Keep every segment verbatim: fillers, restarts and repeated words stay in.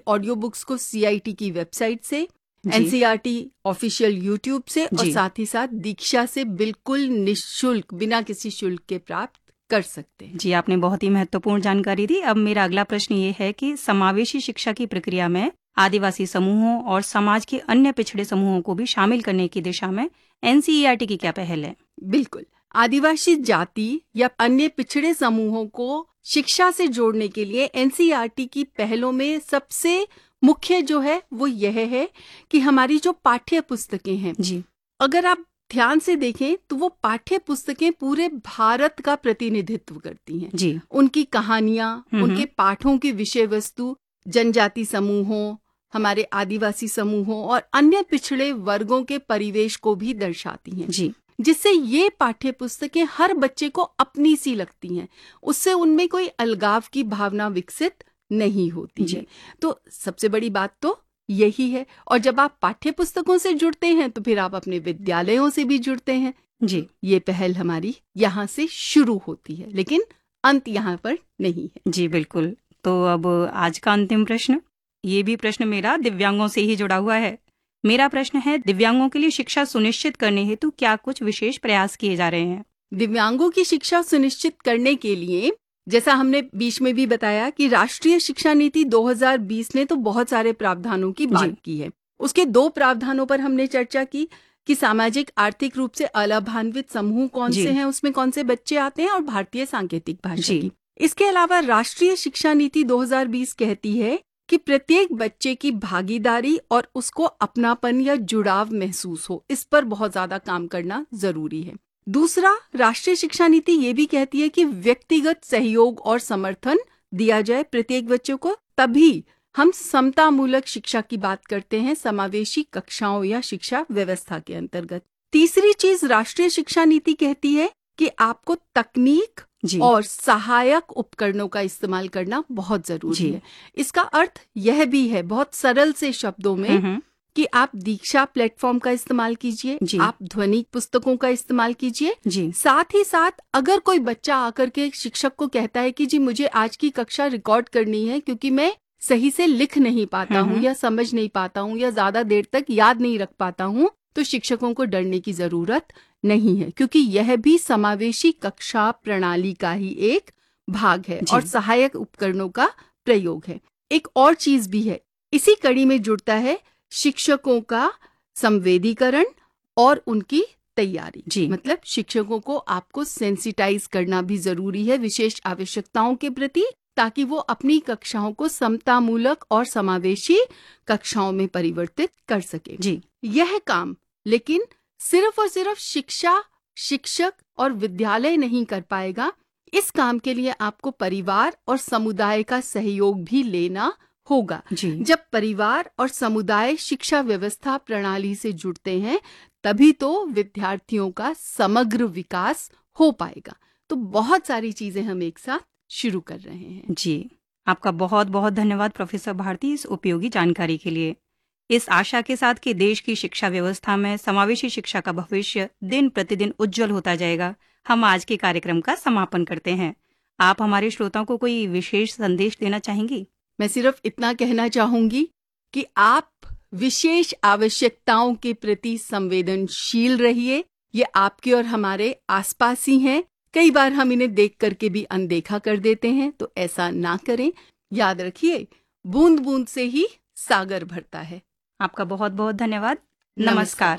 Audio books को CIT की website से, एनसीईआरटी ऑफिशियल यूट्यूब से और साथ ही साथ दीक्षा से बिल्कुल निःशुल्क, बिना किसी शुल्क के प्राप्त कर सकते हैं। जी, आपने बहुत ही महत्वपूर्ण जानकारी दी। अब मेरा अगला प्रश्न ये है कि समावेशी शिक्षा की प्रक्रिया में आदिवासी समूहों और समाज के अन्य पिछड़े समूहों को भी शामिल करने की दिशा में एनसीईआरटी की क्या पहल है? बिल्कुल, आदिवासी जाति या अन्य पिछड़े समूहों को शिक्षा से जोड़ने के लिए एनसीईआरटी की पहलों में सबसे मुख्य जो है वो यह है कि हमारी जो पाठ्य पुस्तकें हैं जी, अगर आप ध्यान से देखें तो वो पाठ्य पुस्तकें पूरे भारत का प्रतिनिधित्व करती हैं। जी, उनकी कहानियां, उनके पाठों की विषय वस्तु जनजाति समूहों, हमारे आदिवासी समूहों और अन्य पिछड़े वर्गों के परिवेश को भी दर्शाती हैं। जी, जिससे ये पाठ्य पुस्तकें हर बच्चे को अपनी सी लगती हैं, उससे उनमें कोई अलगाव की भावना विकसित नहीं होती है। तो सबसे बड़ी बात तो यही है। और जब आप पाठ्य पुस्तकों से जुड़ते हैं तो फिर आप अपने विद्यालयों से भी जुड़ते हैं। जी, ये पहल हमारी यहाँ से शुरू होती है, लेकिन अंत यहाँ पर नहीं है। जी बिल्कुल। तो अब आज का अंतिम प्रश्न, ये भी प्रश्न मेरा दिव्यांगों से ही जुड़ा हुआ है। मेरा प्रश्न है, दिव्यांगों के लिए शिक्षा सुनिश्चित करने हेतु क्या कुछ विशेष प्रयास किए जा रहे हैं? दिव्यांगों की शिक्षा सुनिश्चित करने के लिए, जैसा हमने बीच में भी बताया कि राष्ट्रीय शिक्षा नीति दो हज़ार बीस ने तो बहुत सारे प्रावधानों की बात की है। उसके दो प्रावधानों पर हमने चर्चा की कि सामाजिक आर्थिक रूप से अलाभान्वित समूह कौन से हैं, उसमें कौन से बच्चे आते हैं, और भारतीय सांकेतिक भाषा की। इसके अलावा राष्ट्रीय शिक्षा नीति दो हज़ार बीस कहती है कि प्रत्येक बच्चे की भागीदारी और उसको अपनापन या जुड़ाव महसूस हो, इस पर बहुत ज्यादा काम करना जरूरी है। दूसरा, राष्ट्रीय शिक्षा नीति ये भी कहती है कि व्यक्तिगत सहयोग और समर्थन दिया जाए प्रत्येक बच्चों को, तभी हम समतामूलक शिक्षा की बात करते हैं समावेशी कक्षाओं या शिक्षा व्यवस्था के अंतर्गत। तीसरी चीज राष्ट्रीय शिक्षा नीति कहती है कि आपको तकनीक और सहायक उपकरणों का इस्तेमाल करना बहुत जरूरी है। इसका अर्थ यह भी है बहुत सरल से शब्दों में कि आप दीक्षा प्लेटफॉर्म का इस्तेमाल कीजिए, आप ध्वनि पुस्तकों का इस्तेमाल कीजिए। साथ ही साथ अगर कोई बच्चा आकर के शिक्षक को कहता है कि जी मुझे आज की कक्षा रिकॉर्ड करनी है क्योंकि मैं सही से लिख नहीं पाता हूँ या समझ नहीं पाता हूँ या ज्यादा देर तक याद नहीं रख पाता हूँ, तो शिक्षकों को डरने की जरूरत नहीं है, क्योंकि यह भी समावेशी कक्षा प्रणाली का ही एक भाग है और सहायक उपकरणों का प्रयोग है। एक और चीज भी है, इसी कड़ी में जुड़ता है शिक्षकों का संवेदीकरण और उनकी तैयारी। मतलब शिक्षकों को आपको सेंसिटाइज करना भी जरूरी है विशेष आवश्यकताओं के प्रति, ताकि वो अपनी कक्षाओं को समतामूलक और समावेशी कक्षाओं में परिवर्तित कर सके। जी, यह काम लेकिन सिर्फ और सिर्फ शिक्षा, शिक्षक और विद्यालय नहीं कर पाएगा। इस काम के लिए आपको परिवार और समुदाय का सहयोग भी लेना होगा। जब परिवार और समुदाय शिक्षा व्यवस्था प्रणाली से जुड़ते हैं तभी तो विद्यार्थियों का समग्र विकास हो पाएगा। तो बहुत सारी चीजें हम एक साथ शुरू कर रहे हैं। जी, आपका बहुत बहुत धन्यवाद प्रोफेसर भारती इस उपयोगी जानकारी के लिए। इस आशा के साथ कि देश की शिक्षा व्यवस्था में समावेशी शिक्षा का भविष्य दिन प्रतिदिन उज्जवल होता जाएगा, हम आज के कार्यक्रम का समापन करते हैं। आप हमारे श्रोताओं को कोई विशेष संदेश देना चाहेंगी? मैं सिर्फ इतना कहना चाहूंगी कि आप विशेष आवश्यकताओं के प्रति संवेदनशील रहिए। ये आपके और हमारे आसपास ही हैं। कई बार हम इन्हें देख करके भी अनदेखा कर देते हैं, तो ऐसा ना करें। याद रखिए, बूंद बूंद से ही सागर भरता है। आपका बहुत बहुत धन्यवाद। नमस्कार।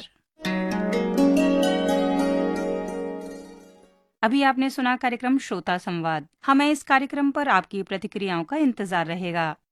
अभी आपने सुना कार्यक्रम श्रोता संवाद। हमें इस कार्यक्रम पर आपकी प्रतिक्रियाओं का इंतजार रहेगा।